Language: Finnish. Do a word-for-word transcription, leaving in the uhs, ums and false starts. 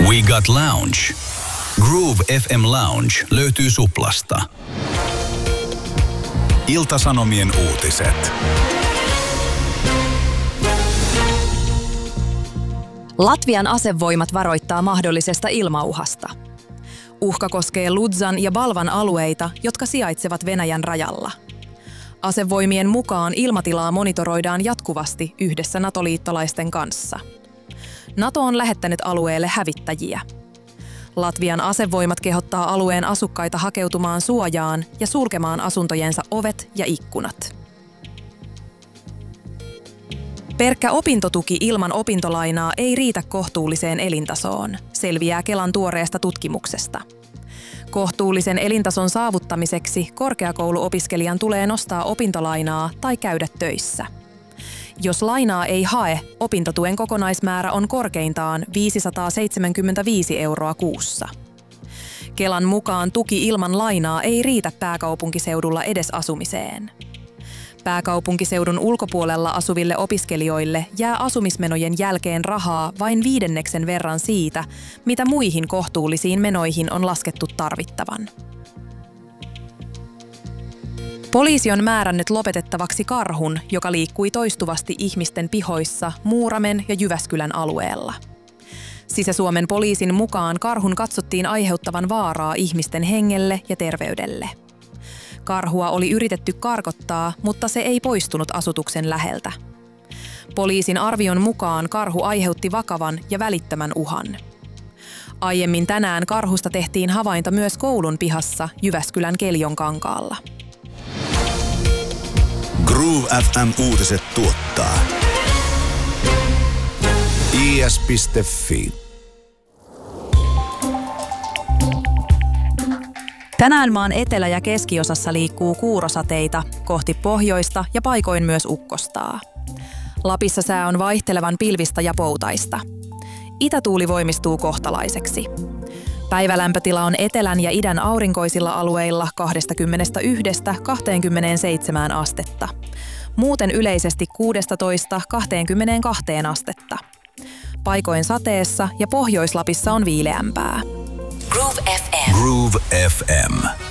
We Got Lounge. Groove F M Lounge löytyy Suplasta. Ilta-Sanomien uutiset. Latvian asevoimat varoittaa mahdollisesta ilmauhasta. Uhka koskee Ludzan ja Balvan alueita, jotka sijaitsevat Venäjän rajalla. Asevoimien mukaan ilmatilaa monitoroidaan jatkuvasti yhdessä NATO-liittolaisten kanssa. NATO on lähettänyt alueelle hävittäjiä. Latvian asevoimat kehottaa alueen asukkaita hakeutumaan suojaan ja sulkemaan asuntojensa ovet ja ikkunat. Pelkkä opintotuki ilman opintolainaa ei riitä kohtuulliseen elintasoon, selviää Kelan tuoreesta tutkimuksesta. Kohtuullisen elintason saavuttamiseksi korkeakouluopiskelijan tulee nostaa opintolainaa tai käydä töissä. Jos lainaa ei hae, opintotuen kokonaismäärä on korkeintaan viisisataaseitsemänkymmentäviisi euroa kuussa. Kelan mukaan tuki ilman lainaa ei riitä pääkaupunkiseudulla edes asumiseen. Pääkaupunkiseudun ulkopuolella asuville opiskelijoille jää asumismenojen jälkeen rahaa vain viidenneksen verran siitä, mitä muihin kohtuullisiin menoihin on laskettu tarvittavan. Poliisi on määrännyt lopetettavaksi karhun, joka liikkui toistuvasti ihmisten pihoissa Muuramen ja Jyväskylän alueella. Sisä-Suomen poliisin mukaan karhun katsottiin aiheuttavan vaaraa ihmisten hengelle ja terveydelle. Karhua oli yritetty karkottaa, mutta se ei poistunut asutuksen läheltä. Poliisin arvion mukaan karhu aiheutti vakavan ja välittömän uhan. Aiemmin tänään karhusta tehtiin havainto myös koulun pihassa Jyväskylän Keljonkankaalla. Groove F M-uutiset tuottaa I S piste Fi. Tänään maan etelä- ja keskiosassa liikkuu kuurosateita kohti pohjoista ja paikoin myös ukkostaa. Lapissa sää on vaihtelevan pilvistä ja poutaista. Itätuuli voimistuu kohtalaiseksi. Päivälämpötila on etelän ja idän aurinkoisilla alueilla kaksikymmentäyksi kaksikymmentäseitsemän astetta. Muuten yleisesti kuusitoista kaksikymmentäkaksi astetta. Paikoin sateessa ja Pohjois-Lapissa on viileämpää. Groove F M. Groove F M.